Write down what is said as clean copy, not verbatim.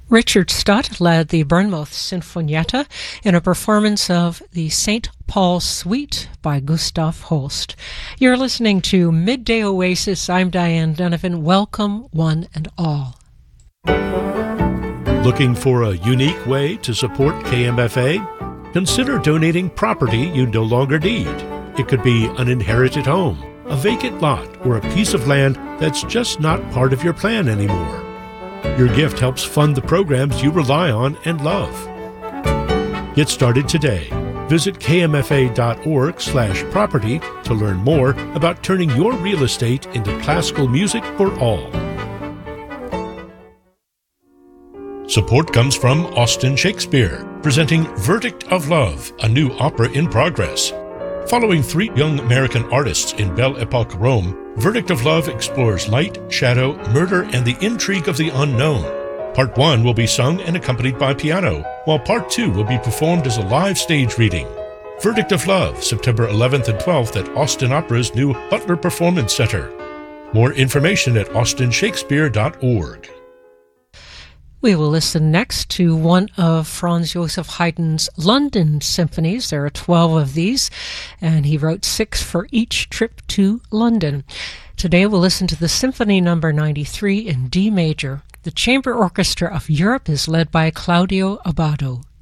Richard Stott led the Bournemouth Sinfonietta in a performance of the St. Paul Suite by Gustav Holst. You're listening to Midday Oasis. I'm Diane Donovan. Welcome, one and all. Looking for a unique way to support KMFA? Consider donating property you no longer need. It could be an inherited home, a vacant lot, or a piece of land that's just not part of your plan anymore. Your gift helps fund the programs you rely on and love. Get started today. Visit kmfa.org/property to learn more about turning your real estate into classical music for all. Support comes from Austin Shakespeare, presenting Verdict of Love, a new opera in progress. Following three young American artists in Belle Epoque Rome, Verdict of Love explores light, shadow, murder, and the intrigue of the unknown. Part 1 will be sung and accompanied by piano, while Part 2 will be performed as a live stage reading. Verdict of Love, September 11th and 12th at Austin Opera's new Butler Performance Center. More information at austinshakespeare.org. We will listen next to one of Franz Joseph Haydn's London symphonies. There are 12 of these, and he wrote 6 for each trip to London. Today we'll listen to the Symphony No. 93 in D major. The Chamber Orchestra of Europe is led by Claudio Abbado.